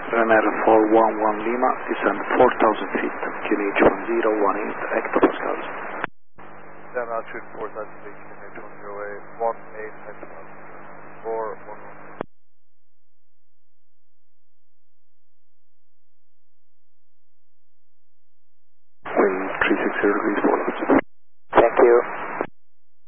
Ryanair 411 Lima, descend 4,000 feet, QNH 1018 hectopascals. Then altitude 4,000 feet, QNH 108 hectopascals, 411.